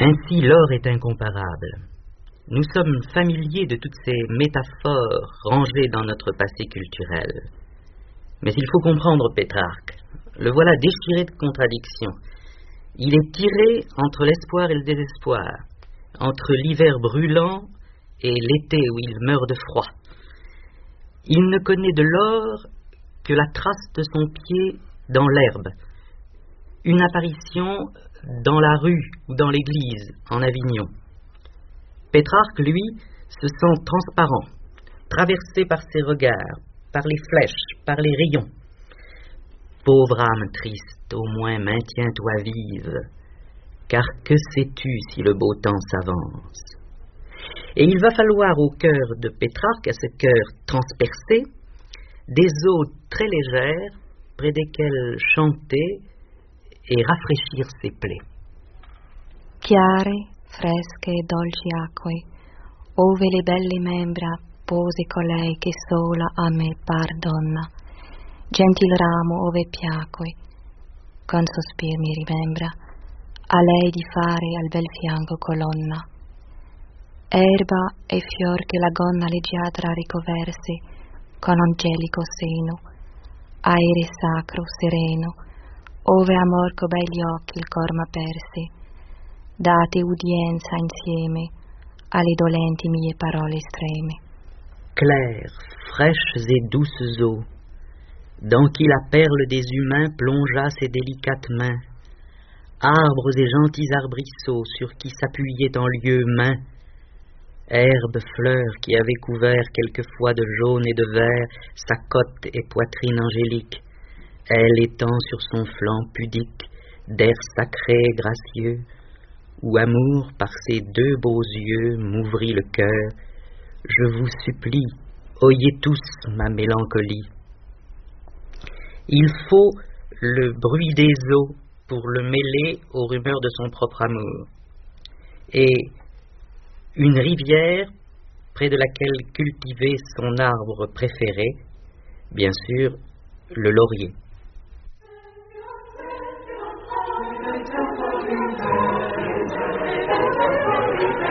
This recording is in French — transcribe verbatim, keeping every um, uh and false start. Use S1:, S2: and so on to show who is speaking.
S1: Ainsi, l'or est incomparable. Nous sommes familiers de toutes ces métaphores rangées dans notre passé culturel. Mais il faut comprendre Pétrarque. Le voilà déchiré de contradictions. Il est tiré entre l'espoir et le désespoir, entre l'hiver brûlant et l'été où il meurt de froid. Il ne connaît de l'or que la trace de son pied dans l'herbe, une apparition dans la rue ou dans l'église en Avignon. Pétrarque, lui, se sent transparent, traversé par ses regards, par les flèches, par les rayons. Pauvre âme triste, au moins maintiens-toi vive, car que sais-tu si le beau temps s'avance? Et il va falloir au cœur de Pétrarque, à ce cœur transpercé, des eaux très légères, près desquelles chanter et rafraîchir ses plaies.
S2: Chiare, fresche e dolci acque, ove le belle membra pose colei che sola a me par donna, gentil ramo ove piacque, con sospir mi rimembra, a lei di fare al bel fianco colonna. Erba e fior che la gonna leggiadra ricoverse, con angelico seno, aere sacro, sereno, ove amor co begli occhi il cor m'aperse, date udienza insieme alle dolenti mie parole estreme.
S1: Claires, fraîches et douces eaux, dans qui la perle des humains plongea ses délicates mains, arbres et gentils arbrisseaux sur qui s'appuyaient en lieu main, herbes, fleurs qui avaient couvert quelquefois de jaune et de vert sa côte et poitrine angélique, elle étend sur son flanc pudique d'air sacré et gracieux, où amour par ses deux beaux yeux m'ouvrit le cœur. Je vous supplie, oyez tous ma mélancolie. Il faut le bruit des eaux pour le mêler aux rumeurs de son propre amour. Et une rivière près de laquelle cultiver son arbre préféré, bien sûr, le laurier.